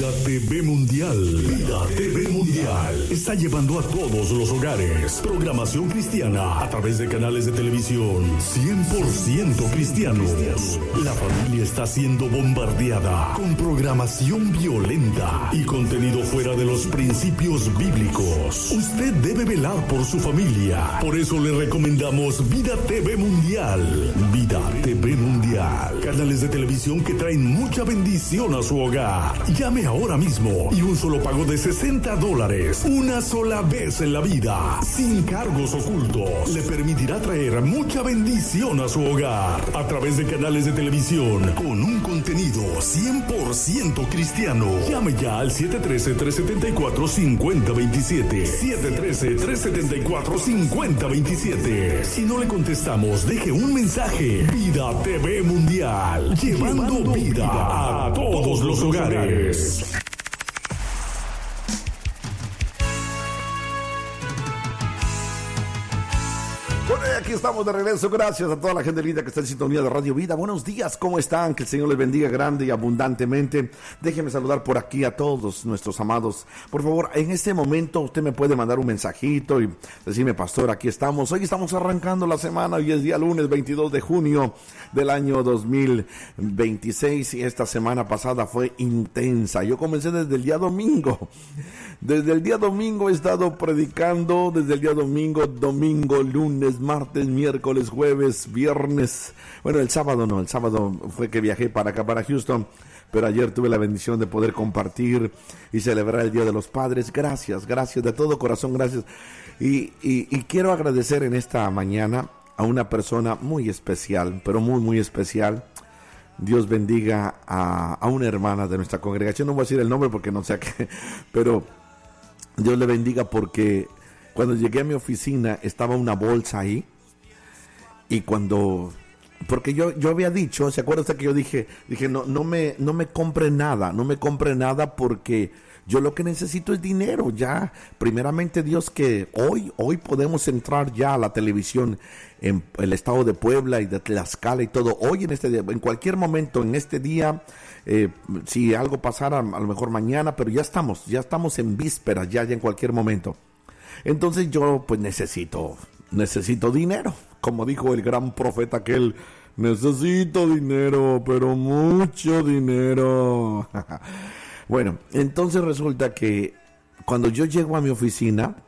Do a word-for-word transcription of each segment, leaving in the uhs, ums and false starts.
Vida T V Mundial. Vida T V Mundial está llevando a todos los hogares programación cristiana a través de canales de televisión cien por ciento cristianos. La familia está siendo bombardeada con programación violenta y contenido fuera de los principios bíblicos. Usted debe velar por su familia. Por eso le recomendamos Vida T V Mundial. Vida T V Mundial. Canales de televisión que traen mucha bendición a su hogar. Llame ahora mismo y un solo pago de sesenta dólares, una sola vez en la vida, sin cargos ocultos, le permitirá traer mucha bendición a su hogar a través de canales de televisión con un contenido cien por ciento cristiano. Llame ya al siete uno tres, tres siete cuatro, cinco cero dos siete. siete uno tres, tres siete cuatro, cinco cero dos siete. Si no le contestamos, deje un mensaje. Vida T V Mundial, llevando, llevando vida, vida a todos los hogares. Bueno, aquí estamos de regreso. Gracias a toda la gente linda que está en sintonía de Radio Vida. Buenos días, ¿cómo están? Que el Señor les bendiga grande y abundantemente. Déjenme saludar por aquí a todos nuestros amados. Por favor, en este momento usted me puede mandar un mensajito y decirme, pastor, aquí estamos. Hoy estamos arrancando la semana. Hoy es día lunes veintidós de junio del año dos mil veintiséis y esta semana pasada fue intensa. Yo comencé desde el día domingo. Desde el día domingo he estado predicando, desde el día domingo, domingo, lunes, martes, miércoles, jueves, viernes. Bueno, el sábado no, el sábado fue que viajé para acá, para Houston, pero ayer tuve la bendición de poder compartir y celebrar el Día de los Padres. Gracias, gracias, de todo corazón, gracias. Y, y, y quiero agradecer en esta mañana a una persona muy especial, pero muy, muy especial. Dios bendiga a, a una hermana de nuestra congregación. No voy a decir el nombre porque no sé a qué, pero Dios le bendiga porque cuando llegué a mi oficina estaba una bolsa ahí y cuando, porque yo, yo había dicho, ¿se acuerda usted que yo dije, dije no, no me, no me compre nada, no me compre nada porque yo lo que necesito es dinero ya, primeramente Dios que hoy, hoy podemos entrar ya a la televisión en el estado de Puebla y de Tlaxcala y todo, hoy en este día, en cualquier momento, en este día, eh, si algo pasara, a lo mejor mañana, pero ya estamos, ya estamos en vísperas, ya, ya en cualquier momento. Entonces yo pues necesito, necesito dinero, como dijo el gran profeta aquel, necesito dinero, pero mucho dinero. Bueno, entonces resulta que cuando yo llego a mi oficina,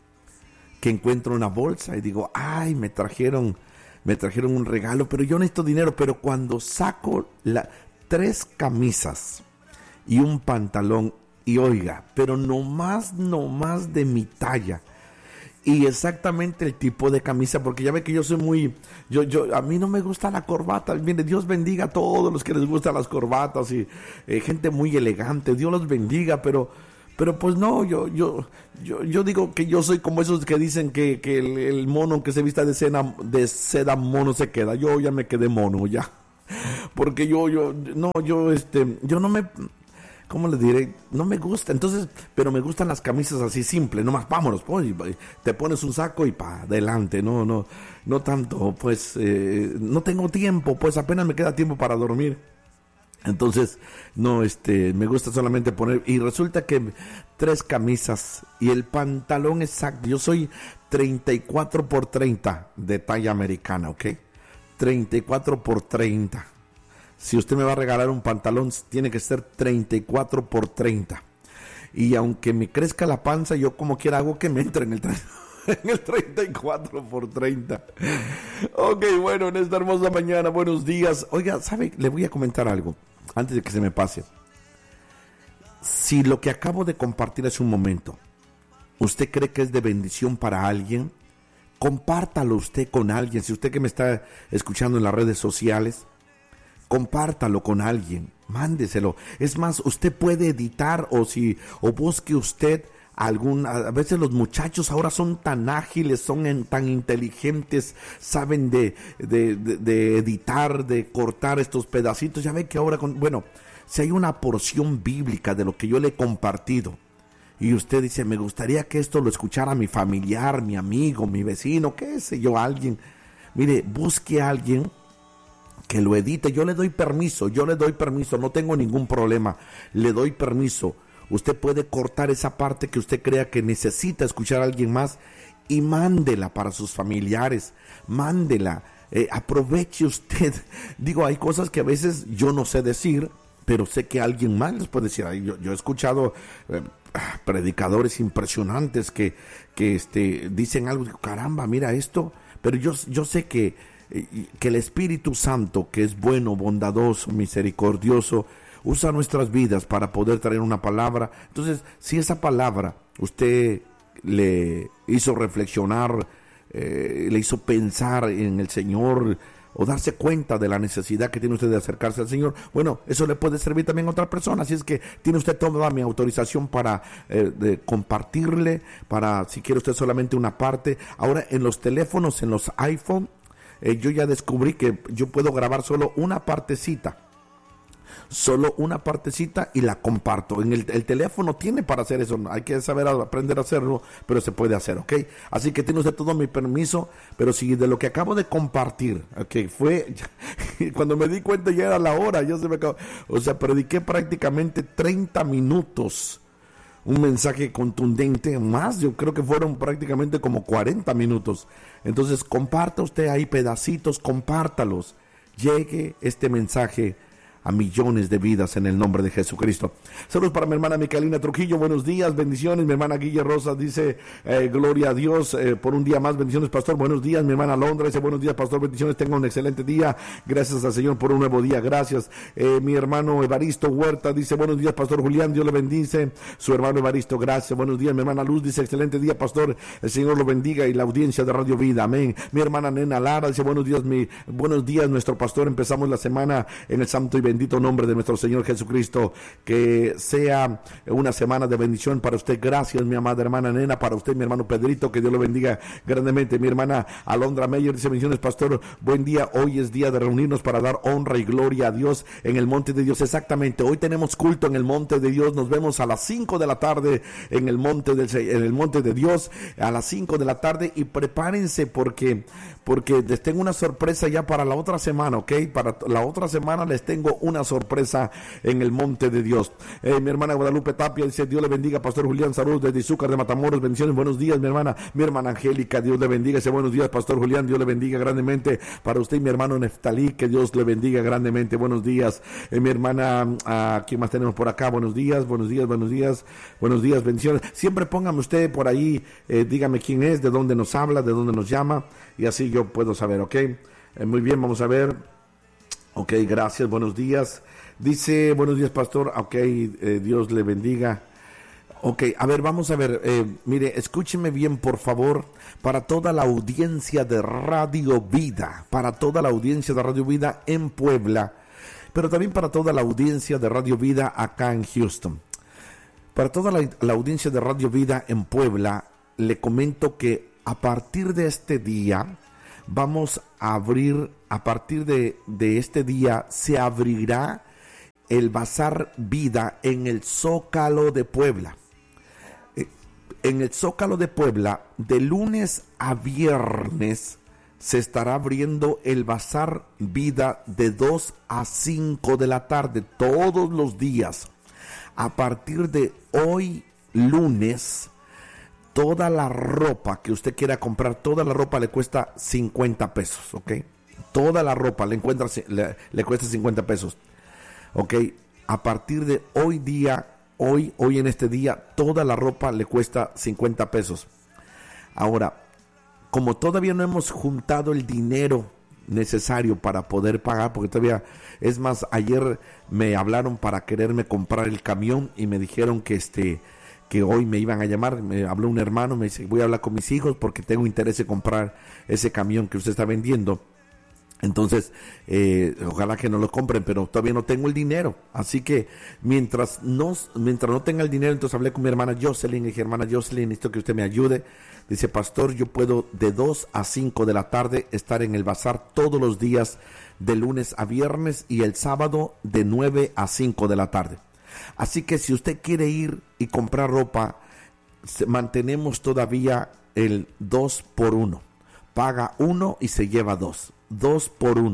que encuentro una bolsa y digo, ay, me trajeron, me trajeron un regalo, pero yo necesito dinero. Pero cuando saco la, tres camisas y un pantalón, y oiga, pero no más, no más de mi talla. Y exactamente el tipo de camisa, porque ya ve que yo soy muy, yo, yo, a mí no me gusta la corbata. Mire, Dios bendiga a todos los que les gustan las corbatas y eh, gente muy elegante. Dios los bendiga, pero, pero pues no, yo, yo, yo, yo digo que yo soy como esos que dicen que, que el, el mono que se vista de seda, de seda mono se queda. Yo ya me quedé mono ya, porque yo, yo, no, yo, este, yo no me. ¿Cómo les diré? No me gusta, entonces, pero me gustan las camisas así simples, nomás vámonos, pues, te pones un saco y pa, adelante, no, no, no tanto, pues, eh, no tengo tiempo, pues apenas me queda tiempo para dormir. Entonces, no, este, me gusta solamente poner, y resulta que tres camisas y el pantalón exacto, yo soy treinta y cuatro por treinta de talla americana, ¿ok? treinta y cuatro por treinta. Si usted me va a regalar un pantalón, tiene que ser treinta y cuatro por treinta. Y aunque me crezca la panza, yo como quiera hago que me entre en el, en el treinta y cuatro por treinta. Ok, bueno, en esta hermosa mañana, buenos días. Oiga, ¿sabe? Le voy a comentar algo antes de que se me pase. Si lo que acabo de compartir hace un momento, ¿usted cree que es de bendición para alguien? Compártalo usted con alguien. Si usted que me está escuchando en las redes sociales, compártalo con alguien, mándeselo. Es más, usted puede editar o si o busque usted algún, a veces los muchachos ahora son tan ágiles, son en, tan inteligentes, saben de, de, de, de editar, de cortar estos pedacitos. Ya ve que ahora, con, bueno, si hay una porción bíblica de lo que yo le he compartido y usted dice, me gustaría que esto lo escuchara mi familiar, mi amigo, mi vecino, qué sé yo, alguien. Mire, busque a alguien que lo edite. Yo le doy permiso, yo le doy permiso, no tengo ningún problema, le doy permiso. Usted puede cortar esa parte que usted crea que necesita escuchar a alguien más y mándela para sus familiares, mándela, eh, aproveche usted. Digo, hay cosas que a veces yo no sé decir, pero sé que alguien más les puede decir. Yo, yo he escuchado eh, predicadores impresionantes que, que este, dicen algo, digo, caramba, mira esto, pero yo, yo sé que, eh, que el Espíritu Santo, que es bueno, bondadoso, misericordioso, usa nuestras vidas para poder traer una palabra. Entonces, si esa palabra usted le hizo reflexionar, eh, le hizo pensar en el Señor, o darse cuenta de la necesidad que tiene usted de acercarse al Señor, bueno, eso le puede servir también a otra persona. Así es que tiene usted toda mi autorización para eh, de compartirle, para si quiere usted solamente una parte. Ahora en los teléfonos, en los iPhone, eh, yo ya descubrí que yo puedo grabar solo una partecita, solo una partecita y la comparto. En el, el teléfono tiene para hacer eso, hay que saber aprender a hacerlo, pero se puede hacer, ¿ok? Así que tiene usted todo mi permiso, pero si de lo que acabo de compartir, ok, fue, cuando me di cuenta ya era la hora, ya se me acabó, o sea, prediqué prácticamente treinta minutos, un mensaje contundente, más, yo creo que fueron prácticamente como cuarenta minutos. Entonces comparta usted ahí pedacitos, compártalos, llegue este mensaje a millones de vidas en el nombre de Jesucristo. Saludos para mi hermana Micalina Trujillo, buenos días, bendiciones. Mi hermana Guille Rosa dice, eh, gloria a Dios eh, por un día más, bendiciones pastor, buenos días. Mi hermana Londra dice, buenos días pastor, bendiciones, tenga un excelente día, gracias al Señor por un nuevo día, gracias. Eh, mi hermano Evaristo Huerta dice, buenos días pastor Julián, Dios le bendice. Su hermano Evaristo, gracias, buenos días. Mi hermana Luz dice, excelente día pastor, el Señor lo bendiga y la audiencia de Radio Vida, amén. Mi hermana Nena Lara dice, buenos días, mi, buenos días nuestro pastor, empezamos la semana en el santo y bendito nombre de nuestro Señor Jesucristo, que sea una semana de bendición para usted. Gracias mi amada hermana Nena, para usted mi hermano Pedrito, que Dios lo bendiga grandemente. Mi hermana Alondra Meyer dice, bendiciones pastor, buen día, hoy es día de reunirnos para dar honra y gloria a Dios en el monte de Dios. Exactamente, hoy tenemos culto en el monte de Dios, nos vemos a las cinco de la tarde en el monte del, en el monte de Dios, a las cinco de la tarde, y prepárense porque porque les tengo una sorpresa ya para la otra semana, ok, para la otra semana les tengo una sorpresa en el monte de Dios. Eh, mi hermana Guadalupe Tapia dice, Dios le bendiga pastor Julián, saludos desde Izúcar de Matamoros, bendiciones, buenos días mi hermana, mi hermana Angélica, Dios le bendiga, dice, buenos días pastor Julián, Dios le bendiga grandemente para usted y mi hermano Neftalí, que Dios le bendiga grandemente, buenos días. Eh, mi hermana, uh, ¿quién más tenemos por acá? Buenos días, buenos días, buenos días, buenos días, bendiciones. Siempre póngame usted por ahí, eh, dígame quién es, de dónde nos habla, de dónde nos llama, y así yo puedo saber, ok. Eh, muy bien, vamos a ver. Ok, gracias, buenos días. Dice, buenos días pastor, ok, eh, Dios le bendiga. Ok, a ver, vamos a ver, eh, mire, escúcheme bien por favor, para toda la audiencia de Radio Vida, para toda la audiencia de Radio Vida en Puebla, pero también para toda la audiencia de Radio Vida acá en Houston. Para toda la, la audiencia de Radio Vida en Puebla, le comento que a partir de este día, vamos a abrir, a partir de, de este día, se abrirá el Bazar Vida en el Zócalo de Puebla. En el Zócalo de Puebla, de lunes a viernes, se estará abriendo el Bazar Vida de dos a cinco de la tarde, todos los días. A partir de hoy, lunes, toda la ropa que usted quiera comprar, toda la ropa le cuesta cincuenta pesos, ¿ok? Toda la ropa le, encuentra, le, le cuesta cincuenta pesos, ¿ok? A partir de hoy día, hoy, hoy en este día, toda la ropa le cuesta cincuenta pesos. Ahora, como todavía no hemos juntado el dinero necesario para poder pagar, porque todavía, es más, ayer me hablaron para quererme comprar el camión y me dijeron que este... que hoy me iban a llamar, me habló un hermano, me dice, voy a hablar con mis hijos porque tengo interés en comprar ese camión que usted está vendiendo. Entonces, eh, ojalá que no lo compren, pero todavía no tengo el dinero. Así que mientras no, mientras no tenga el dinero, entonces hablé con mi hermana Jocelyn y dije, hermana Jocelyn, necesito que usted me ayude. Dice, pastor, yo puedo de dos a cinco de la tarde estar en el bazar todos los días, de lunes a viernes, y el sábado de nueve a cinco de la tarde. Así que si usted quiere ir y comprar ropa, mantenemos todavía el dos por uno. Paga uno y se lleva dos. Dos por uno.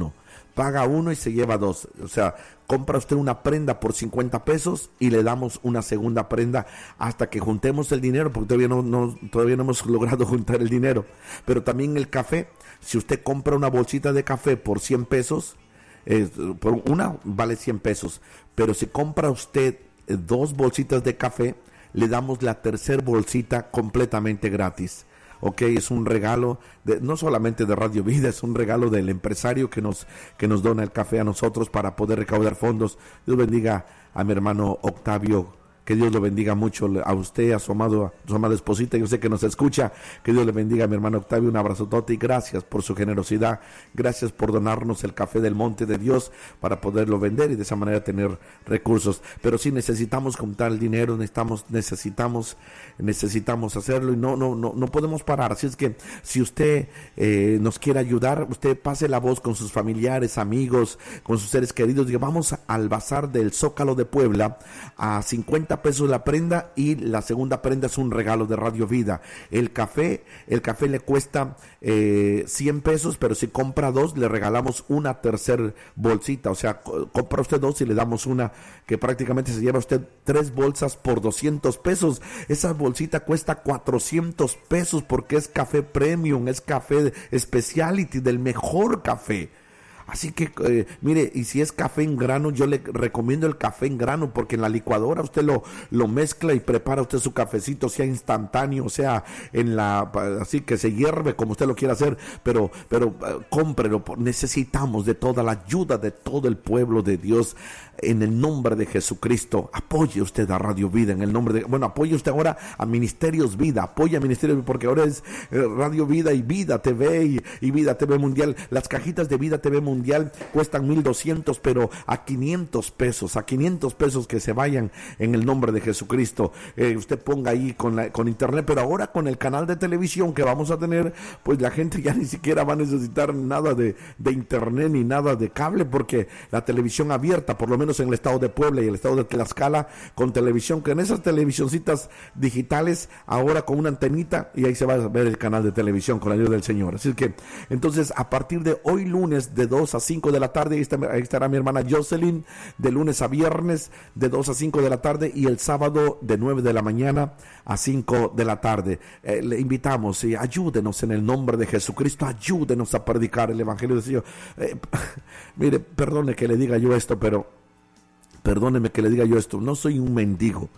paga uno y se lleva dos. O sea, compra usted una prenda por cincuenta pesos y le damos una segunda prenda hasta que juntemos el dinero, porque todavía no, no, todavía no hemos logrado juntar el dinero. Pero también el café, si usted compra una bolsita de café por cien pesos, eh, por una vale cien pesos, pero si compra usted eh, dos bolsitas de café, le damos la tercera bolsita completamente gratis. Ok, es un regalo, de, no solamente de Radio Vida, es un regalo del empresario que nos, que nos dona el café a nosotros para poder recaudar fondos. Dios bendiga a mi hermano Octavio, que Dios lo bendiga mucho a usted, a su amado, a su amada esposita, yo sé que nos escucha, que Dios le bendiga a mi hermano Octavio, un abrazotote y gracias por su generosidad, gracias por donarnos el café del monte de Dios para poderlo vender y de esa manera tener recursos. Pero sí necesitamos juntar el dinero, necesitamos, necesitamos, necesitamos hacerlo y no, no, no, no podemos parar. Así es que si usted eh, nos quiere ayudar, usted pase la voz con sus familiares, amigos, con sus seres queridos, diga, vamos al bazar del Zócalo de Puebla a cincuenta pesos la prenda y la segunda prenda es un regalo de Radio Vida. El café, el café le cuesta eh, cien pesos, pero si compra dos le regalamos una tercera bolsita, o sea, compra usted dos y le damos una, que prácticamente se lleva usted tres bolsas por doscientos pesos. Esa bolsita cuesta cuatrocientos pesos porque es café premium, es café speciality, del mejor café. Así que, eh, mire, y si es café en grano, yo le recomiendo el café en grano, porque en la licuadora usted lo, lo mezcla y prepara usted su cafecito, sea instantáneo, sea en la, así que se hierve como usted lo quiera hacer, pero, pero uh, cómprelo, necesitamos de toda la ayuda de todo el pueblo de Dios. En el nombre de Jesucristo, apoye usted a Radio Vida, en el nombre de, bueno, apoye usted ahora a Ministerios Vida, apoye a Ministerios, porque ahora es eh, Radio Vida y Vida T V y, y Vida T V Mundial. Las cajitas de Vida T V Mundial cuestan mil doscientos, pero a quinientos pesos, a quinientos pesos que se vayan en el nombre de Jesucristo. Eh, usted ponga ahí con, la, con internet, pero ahora con el canal de televisión que vamos a tener, pues la gente ya ni siquiera va a necesitar nada de, de internet ni nada de cable, porque la televisión abierta, por lo menos en el estado de Puebla y el estado de Tlaxcala, con televisión, que en esas televisioncitas digitales, ahora con una antenita, y ahí se va a ver el canal de televisión con la ayuda del Señor. Así que, entonces, a partir de hoy lunes, de dos a cinco de la tarde, ahí, está, ahí estará mi hermana Jocelyn, de lunes a viernes, de dos a cinco de la tarde, y el sábado, de nueve de la mañana a cinco de la tarde. Eh, le invitamos, y ayúdenos en el nombre de Jesucristo, ayúdenos a predicar el Evangelio del Señor. Eh, mire, perdone que le diga yo esto, pero Perdóneme que le diga yo esto, no soy un mendigo,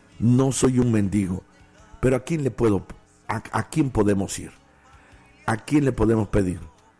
no soy un mendigo, pero ¿a quién le puedo, a, a quién podemos ir? ¿A quién le podemos pedir?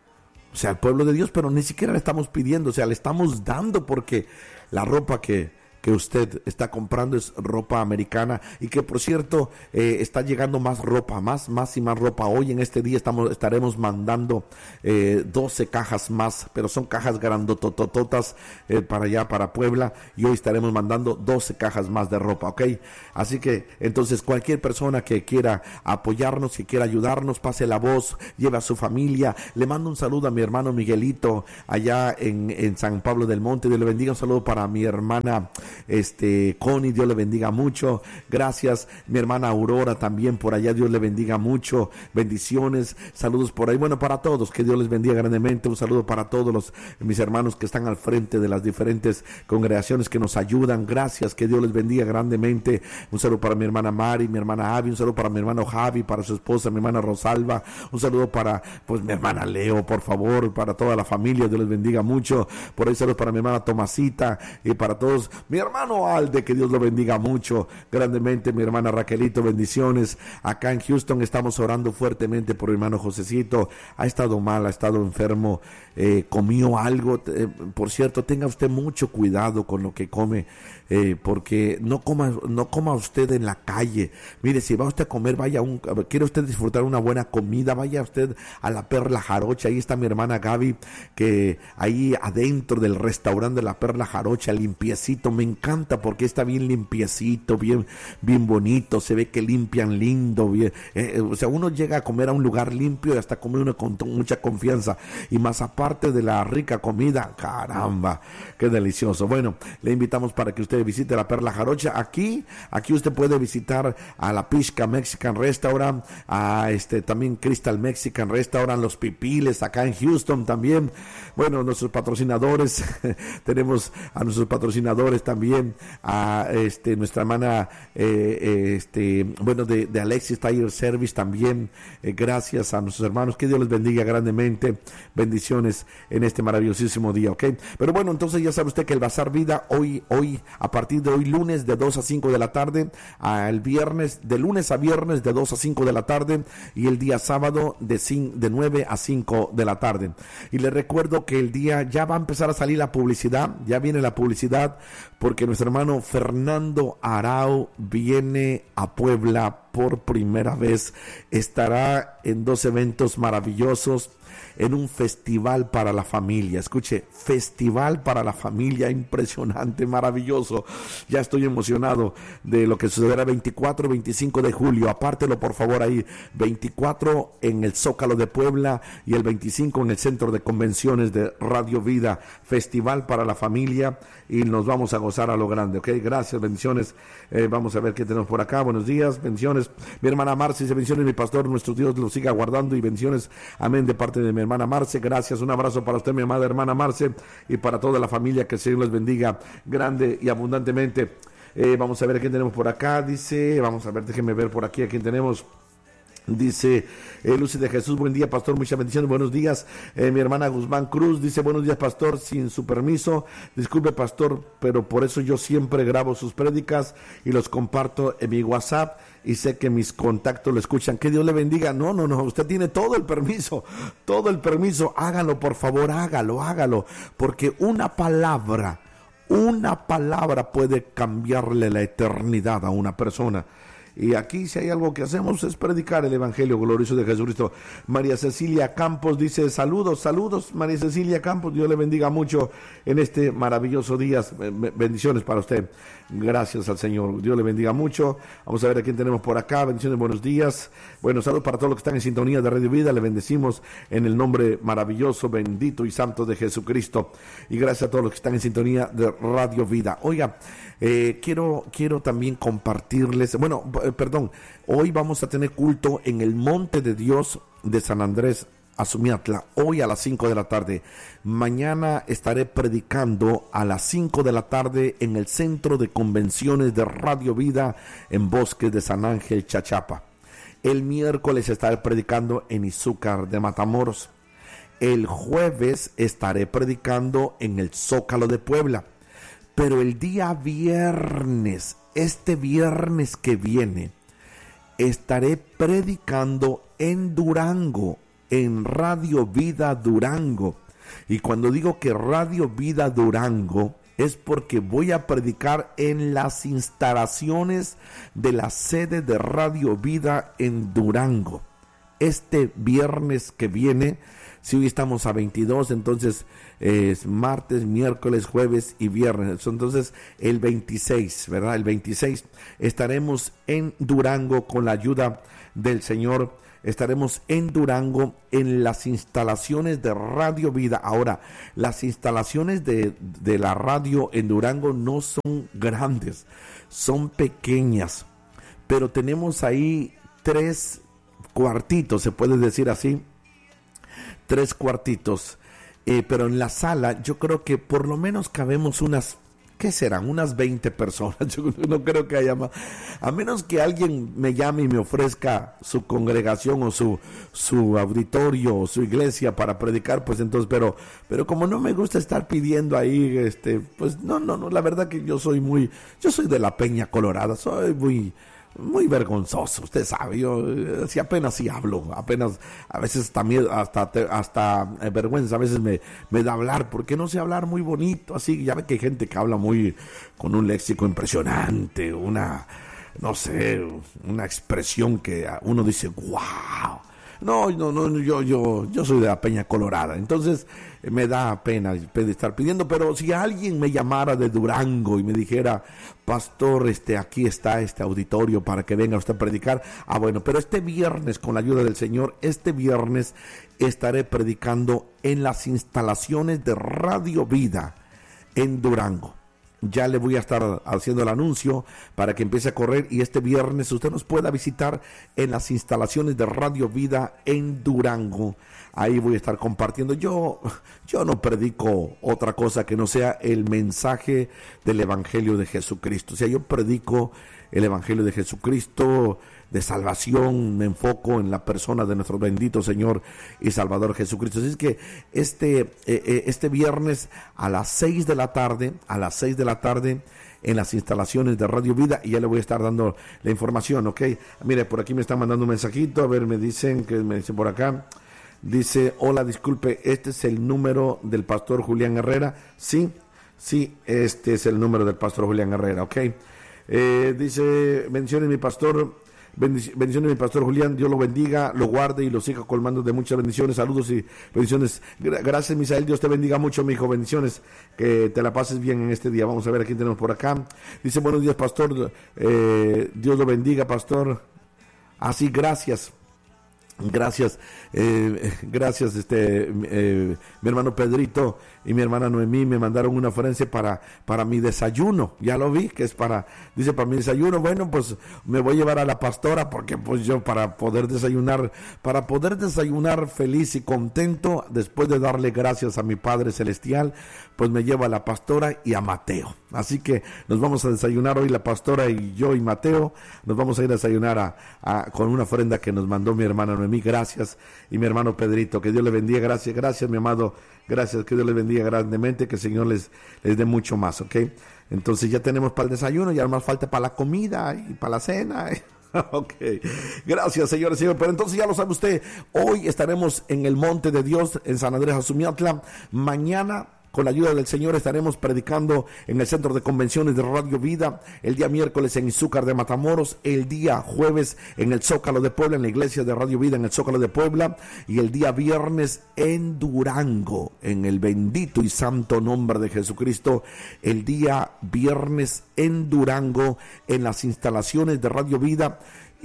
O sea, al pueblo de Dios, pero ni siquiera le estamos pidiendo, o sea, le estamos dando, porque la ropa que, que usted está comprando es ropa americana, y que por cierto eh, está llegando más ropa, más, más y más ropa. Hoy en este día estamos, estaremos mandando eh, doce cajas más, pero son cajas grandototototas eh, para allá, para Puebla, y hoy estaremos mandando doce cajas más de ropa, ¿ok? Así que entonces cualquier persona que quiera apoyarnos, que quiera ayudarnos, pase la voz, lleve a su familia. Le mando un saludo a mi hermano Miguelito allá en, en San Pablo del Monte, Dios le bendiga. Un saludo para mi hermana Este, Connie, Dios le bendiga mucho, gracias. Mi hermana Aurora también por allá, Dios le bendiga mucho, bendiciones, saludos por ahí, bueno, para todos, que Dios les bendiga grandemente. Un saludo para todos los, mis hermanos que están al frente de las diferentes congregaciones que nos ayudan, gracias, que Dios les bendiga grandemente. Un saludo para mi hermana Mari, mi hermana Avi, un saludo para mi hermano Javi, para su esposa, mi hermana Rosalba, un saludo para, pues, mi hermana Leo, por favor, para toda la familia, Dios les bendiga mucho. Por ahí saludos para mi hermana Tomasita y para todos, mi hermano Alde, que Dios lo bendiga mucho, grandemente. Mi hermana Raquelito, bendiciones. Acá en Houston estamos orando fuertemente por mi hermano Josecito. Ha estado mal, ha estado enfermo, eh, comió algo. Eh, por cierto, tenga usted mucho cuidado con lo que come, eh, porque no coma, no coma usted en la calle. Mire, si va usted a comer, vaya un, quiere usted disfrutar una buena comida, vaya usted a la Perla Jarocha. Ahí está mi hermana Gaby, que ahí adentro del restaurante de la Perla Jarocha, limpiecito, me encanta porque está bien limpiecito, bien, bien bonito, se ve que limpian lindo, bien, eh, o sea, uno llega a comer a un lugar limpio y hasta come uno con mucha confianza, y más aparte de la rica comida, caramba, qué delicioso. Bueno, le invitamos para que usted visite la Perla Jarocha. Aquí, aquí usted puede visitar a la Pishka Mexican Restaurant, a este también Crystal Mexican Restaurant, Los Pipiles, acá en Houston también. Bueno, nuestros patrocinadores, tenemos a nuestros patrocinadores también, a este nuestra hermana, eh, este, bueno, de, de Alexis Tire Service también, eh, gracias a nuestros hermanos, que Dios les bendiga grandemente, bendiciones en este maravillosísimo día, ¿ok? Pero bueno, entonces ya sabe usted que el Bazar Vida, hoy, hoy, a partir de hoy lunes de dos a cinco de la tarde, al viernes, de lunes a viernes de dos a cinco de la tarde, y el día sábado de, de nueve a cinco de la tarde. Y le recuerdo que el día ya va a empezar a salir la publicidad, ya viene la publicidad, porque nuestro hermano Fernando Arau viene a Puebla por primera vez, estará en dos eventos maravillosos, en un festival para la familia. Escuche, festival para la familia, impresionante, maravilloso. Ya estoy emocionado de lo que sucederá veinticuatro y veinticinco de julio. Apártelo por favor ahí, veinticuatro en el Zócalo de Puebla y el veinticinco en el Centro de Convenciones de Radio Vida. Festival para la familia y nos vamos a gozar a lo grande, ¿ok? Gracias, bendiciones. Eh, vamos a ver qué tenemos por acá. Buenos días, bendiciones. Mi hermana Marce dice: bendiciones, mi pastor, nuestro Dios lo siga guardando, y bendiciones, amén, de parte de mi hermana Marce. Gracias, un abrazo para usted, mi amada hermana Marce, y para toda la familia, que el Señor les bendiga grande y abundantemente. Eh, vamos a ver a quién tenemos por acá. Dice, vamos a ver, déjenme ver por aquí a quién tenemos. Dice eh, Lucy de Jesús: buen día, pastor, muchas bendiciones, buenos días. Eh, mi hermana Guzmán Cruz dice: buenos días, pastor, sin su permiso, disculpe, pastor, pero por eso yo siempre grabo sus prédicas y los comparto en mi WhatsApp, y sé que mis contactos lo escuchan. Que Dios le bendiga. No, no, no, usted tiene todo el permiso, todo el permiso. Hágalo, por favor, hágalo, hágalo, porque una palabra, una palabra puede cambiarle la eternidad a una persona. Y aquí, si hay algo que hacemos, es predicar el evangelio glorioso de Jesucristo. María Cecilia Campos dice: saludos, saludos, María Cecilia Campos, Dios le bendiga mucho en este maravilloso día. Bendiciones para usted. Gracias al Señor, Dios le bendiga mucho. Vamos a ver a quién tenemos por acá. Bendiciones, buenos días. Bueno, saludos para todos los que están en sintonía de Radio Vida. Le bendecimos en el nombre maravilloso, bendito y santo de Jesucristo. Y gracias a todos los que están en sintonía de Radio Vida. Oiga, eh, quiero, quiero también compartirles, bueno, eh, perdón, hoy vamos a tener culto en el Monte de Dios de San Andrés Azumiatla, hoy a las cinco de la tarde. Mañana estaré predicando a las cinco de la tarde en el Centro de Convenciones de Radio Vida en Bosques de San Ángel, Chachapa. El miércoles estaré predicando en Izúcar de Matamoros. El jueves estaré predicando en el Zócalo de Puebla. Pero el día viernes, este viernes que viene, estaré predicando en Durango, en Radio Vida Durango. Y cuando digo que Radio Vida Durango, es porque voy a predicar en las instalaciones de la sede de Radio Vida en Durango. Este viernes que viene, si hoy estamos a veintidós, entonces es martes, miércoles, jueves y viernes. Entonces el veintiséis, ¿verdad? El veintiséis estaremos en Durango con la ayuda del Señor. Estaremos en Durango en las instalaciones de Radio Vida. Ahora, las instalaciones de, de la radio en Durango no son grandes, son pequeñas, pero tenemos ahí tres cuartitos, se puede decir así, tres cuartitos, eh, pero en la sala yo creo que por lo menos cabemos unas, ¿qué serán? Unas veinte personas. Yo no creo que haya más, a menos que alguien me llame y me ofrezca su congregación o su, su auditorio o su iglesia para predicar, pues entonces, pero, pero como no me gusta estar pidiendo ahí, este, pues no, no, no, la verdad que yo soy muy, yo soy de la Peña Colorada, soy muy, muy vergonzoso, usted sabe, yo eh, si apenas si hablo, apenas, a veces también hasta hasta eh, vergüenza a veces me, me da hablar, porque no sé hablar muy bonito, así, ya ve que hay gente que habla muy, con un léxico impresionante, una, no sé, una expresión que uno dice, wow. No, no, no, yo, yo, yo soy de la Peña Colorada, entonces eh, me da pena estar pidiendo, pero si alguien me llamara de Durango y me dijera, pastor, este, aquí está este auditorio para que venga usted a predicar, ah bueno, pero este viernes, con la ayuda del Señor, este viernes estaré predicando en las instalaciones de Radio Vida en Durango. Ya le voy a estar haciendo el anuncio para que empiece a correr, y este viernes usted nos pueda visitar en las instalaciones de Radio Vida en Durango. Ahí voy a estar compartiendo. Yo, yo no predico otra cosa que no sea el mensaje del Evangelio de Jesucristo. O sea, yo predico el Evangelio de Jesucristo de salvación, me enfoco en la persona de nuestro bendito Señor y Salvador Jesucristo. Así es que este, eh, este viernes a las seis de la tarde, a las seis de la tarde, en las instalaciones de Radio Vida, y ya le voy a estar dando la información, ¿ok? Mire, por aquí me están mandando un mensajito, a ver, me dicen, que me dicen por acá, dice, hola, disculpe, este es el número del pastor Julián Herrera. Sí, sí, este es el número del pastor Julián Herrera, ¿ok? Eh, dice, bendiciones mi pastor, bendiciones mi pastor Julián, Dios lo bendiga, lo guarde y lo siga colmando de muchas bendiciones, saludos y bendiciones. Gracias Misael, Dios te bendiga mucho mi hijo, bendiciones, que te la pases bien en este día. Vamos a ver a quién tenemos por acá. Dice, buenos días pastor, eh, Dios lo bendiga pastor. Así, gracias. Gracias, eh, gracias, este, eh, mi hermano Pedrito y mi hermana Noemí me mandaron una ofrenda para, para mi desayuno, ya lo vi, que es para, dice para mi desayuno. Bueno, pues me voy a llevar a la pastora, porque pues yo para poder desayunar, para poder desayunar feliz y contento, después de darle gracias a mi Padre Celestial, pues me llevo a la pastora y a Mateo. Así que nos vamos a desayunar hoy la pastora y yo y Mateo, nos vamos a ir a desayunar a, a, con una ofrenda que nos mandó mi hermana Noemí. Gracias, y mi hermano Pedrito, que Dios le bendiga. Gracias, gracias mi amado, gracias, que Dios le bendiga grandemente, que el Señor les, les dé mucho más, ¿ok? Entonces ya tenemos para el desayuno, ya más falta para la comida y para la cena. Ok, gracias señores, señor. Pero entonces ya lo sabe usted, hoy estaremos en el Monte de Dios en San Andrés Azumiautla. Mañana, con la ayuda del Señor, estaremos predicando en el Centro de Convenciones de Radio Vida, el día miércoles en Izúcar de Matamoros, el día jueves en el Zócalo de Puebla, en la iglesia de Radio Vida en el Zócalo de Puebla, y el día viernes en Durango, en el bendito y santo nombre de Jesucristo, el día viernes en Durango, en las instalaciones de Radio Vida.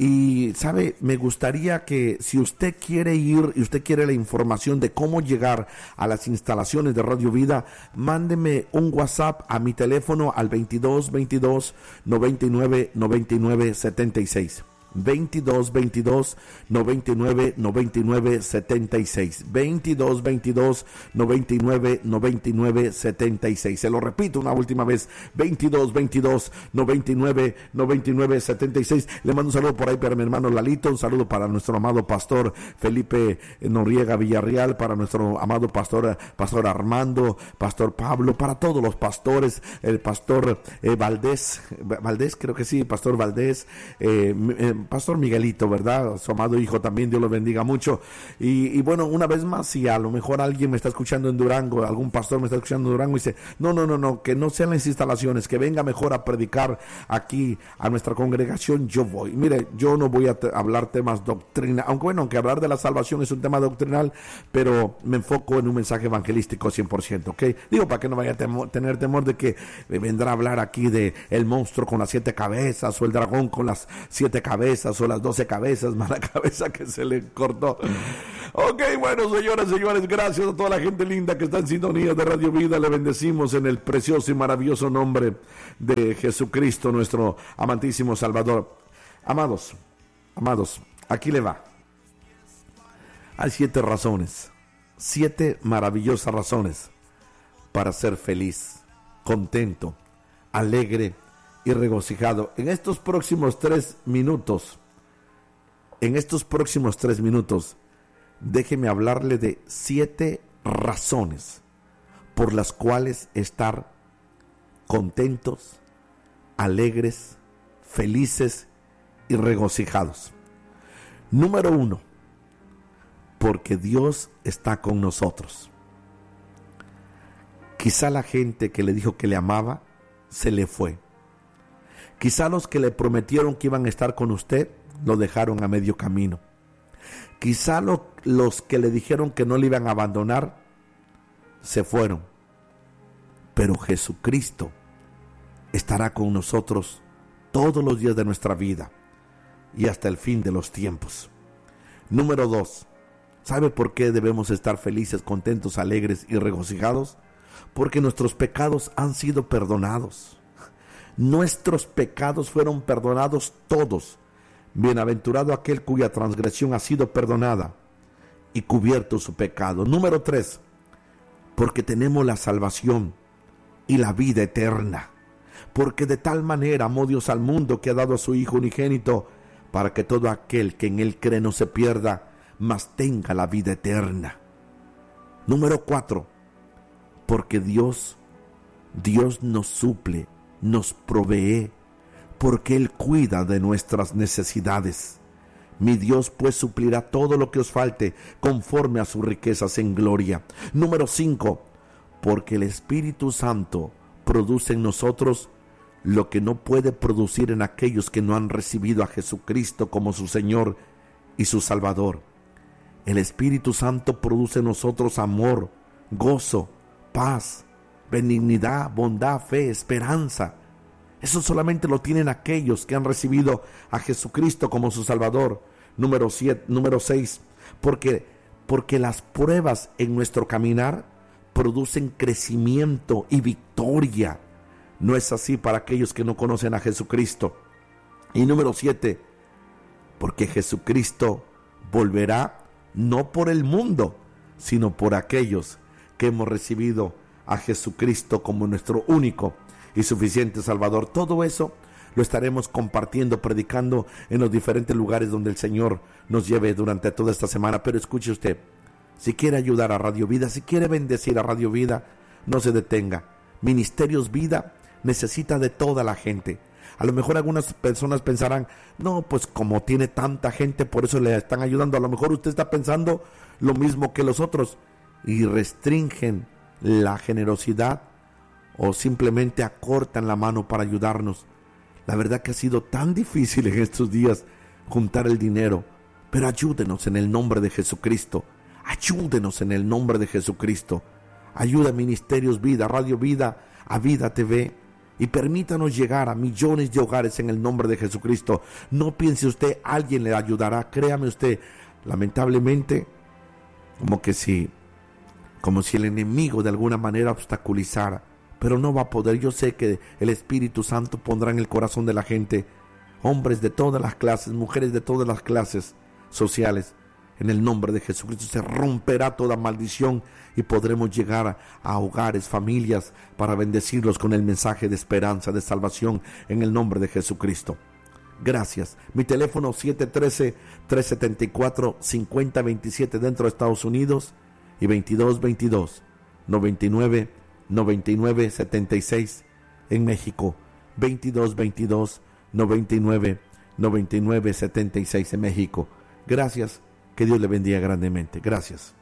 Y sabe, me gustaría que si usted quiere ir y usted quiere la información de cómo llegar a las instalaciones de Radio Vida, mándeme un WhatsApp a mi teléfono al veintidós veintidós noventa y nueve noventa y nueve setenta y seis. veintidós veintidós noventa y nueve noventa y nueve setenta y seis. veintidós veintidós noventa y nueve noventa y nueve setenta y seis. Se lo repito una última vez, veintidós veintidós noventa y nueve noventa y nueve setenta y seis. Le mando un saludo por ahí para mi hermano Lalito, un saludo para nuestro amado pastor Felipe Noriega Villarreal, para nuestro amado pastor pastor Armando, pastor Pablo, para todos los pastores, el pastor eh, Valdés, Valdés creo que sí, pastor Valdés, eh, eh pastor Miguelito, ¿verdad? Su amado hijo también, Dios lo bendiga mucho. Y, y bueno, una vez más, si a lo mejor alguien me está escuchando en Durango, algún pastor me está escuchando en Durango y dice, no, no, no, no, que no sean las instalaciones, que venga mejor a predicar aquí a nuestra congregación, yo voy. Mire, yo no voy a te- hablar temas doctrina, aunque bueno, aunque hablar de la salvación es un tema doctrinal, pero me enfoco en un mensaje evangelístico cien por ciento, ¿ok? Digo, para que no vaya a temo- tener temor de que me vendrá a hablar aquí de el monstruo con las siete cabezas, o el dragón con las siete cabezas, o las doce cabezas, más la cabeza que se le cortó. Ok, bueno, señoras y señores, gracias a toda la gente linda que está en sintonía de Radio Vida. Le bendecimos en el precioso y maravilloso nombre de Jesucristo, nuestro amantísimo Salvador. Amados, amados, aquí le va. Hay siete razones, siete maravillosas razones para ser feliz, contento, alegre y regocijado. En estos próximos tres minutos, en estos próximos tres minutos, déjeme hablarle de siete razones por las cuales estar contentos, alegres, felices y regocijados. Número uno, porque Dios está con nosotros. Quizá la gente que le dijo que le amaba se le fue. Quizá los que le prometieron que iban a estar con usted lo dejaron a medio camino. Quizá lo, los que le dijeron que no le iban a abandonar se fueron, pero Jesucristo estará con nosotros todos los días de nuestra vida y hasta el fin de los tiempos. Número dos, ¿sabe por qué debemos estar felices, contentos, alegres y regocijados? Porque nuestros pecados han sido perdonados. Nuestros pecados fueron perdonados todos. Bienaventurado aquel cuya transgresión ha sido perdonada y cubierto su pecado. Número tres, porque tenemos la salvación y la vida eterna. Porque de tal manera amó Dios al mundo que ha dado a su Hijo unigénito, para que todo aquel que en él cree no se pierda, mas tenga la vida eterna. Número cuatro, porque Dios, Dios nos suple, nos provee, porque Él cuida de nuestras necesidades. Mi Dios pues suplirá todo lo que os falte, conforme a sus riquezas en gloria. Número cinco, porque el Espíritu Santo produce en nosotros lo que no puede producir en aquellos que no han recibido a Jesucristo como su Señor y su Salvador. El Espíritu Santo produce en nosotros amor, gozo, paz, benignidad, bondad, fe, esperanza. Eso solamente lo tienen aquellos que han recibido a Jesucristo como su Salvador. Número siete, número seis, porque, porque las pruebas en nuestro caminar producen crecimiento y victoria. No es así para aquellos que no conocen a Jesucristo. Y número siete, porque Jesucristo volverá no por el mundo, sino por aquellos que hemos recibido a Jesucristo como nuestro único y suficiente Salvador. Todo eso lo estaremos compartiendo, predicando en los diferentes lugares donde el Señor nos lleve durante toda esta semana. Pero escuche usted, si quiere ayudar a Radio Vida, si quiere bendecir a Radio Vida, no se detenga. Ministerios Vida necesita de toda la gente. A lo mejor algunas personas pensarán, no, pues como tiene tanta gente, por eso le están ayudando. A lo mejor usted está pensando lo mismo que los otros y restringen la generosidad o simplemente acortan la mano para ayudarnos. La verdad que ha sido tan difícil en estos días juntar el dinero, pero ayúdenos en el nombre de Jesucristo. Ayúdenos en el nombre de Jesucristo. Ayuda a Ministerios Vida, Radio Vida, a Vida T V, y permítanos llegar a millones de hogares en el nombre de Jesucristo. No piense usted, alguien le ayudará. Créame usted, lamentablemente, como que si, como si el enemigo de alguna manera obstaculizara, pero no va a poder. Yo sé que el Espíritu Santo pondrá en el corazón de la gente, hombres de todas las clases, mujeres de todas las clases sociales. En el nombre de Jesucristo se romperá toda maldición y podremos llegar a, a hogares, familias, para bendecirlos con el mensaje de esperanza, de salvación, en el nombre de Jesucristo. Gracias. Mi teléfono siete uno tres, tres siete cuatro, cinco cero dos siete dentro de Estados Unidos y veintidós veintidós, noventa y nueve, noventa y nueve, setenta y seis en México. veintidós veintidós, noventa y nueve, noventa y nueve, setenta y seis en México. Gracias. Que Dios le bendiga grandemente. Gracias.